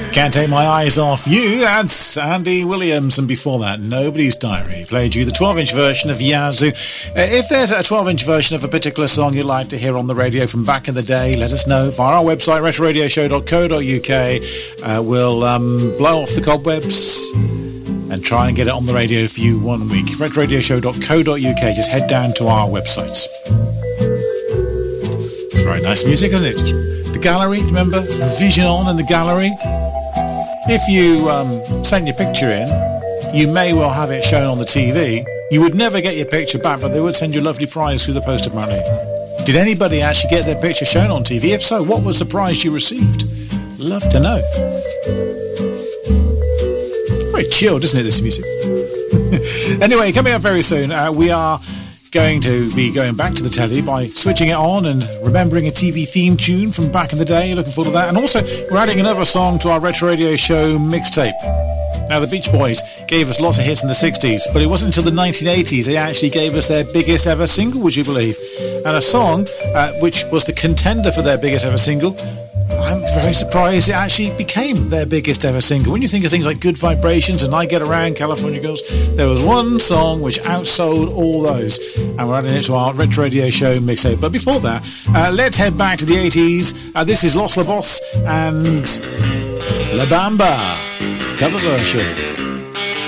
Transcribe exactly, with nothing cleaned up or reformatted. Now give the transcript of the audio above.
Can't Take My Eyes Off You, that's Andy Williams, and before that, Nobody's Diary played you the twelve-inch version of Yazoo. Uh, if there's a twelve-inch version of a particular song you'd like to hear on the radio from back in the day, let us know via our website, retro radio show dot co dot uk. Uh, we'll um, blow off the cobwebs and try and get it on the radio for you one week. retro radio show dot co dot uk, just head down to our website. Very nice music, isn't it? The gallery, remember? Vision On in the gallery. If you um, send your picture in, you may well have it shown on the T V. You would never get your picture back, but they would send you a lovely prize through the post apparently. Did anybody actually get their picture shown on T V? If so, what was the prize you received? Love to know. Very chilled, isn't it, this music? Anyway, coming up very soon, uh, we are going to be going back to the telly by switching it on and remembering a T V theme tune from back in the day. Looking forward to that. And also, we're adding another song to our Retro Radio Show mixtape. Now, the Beach Boys gave us lots of hits in the sixties, but it wasn't until the nineteen eighties they actually gave us their biggest ever single, would you believe? And a song uh, which was the contender for their biggest ever single, I'm very surprised it actually became their biggest ever single. When you think of things like Good Vibrations and I Get Around, California Girls, there was one song which outsold all those, and we're adding it to our Retro Radio Show mixtape. But before that, uh, let's head back to the eighties. Uh, this is Los Lobos and La Bamba cover version.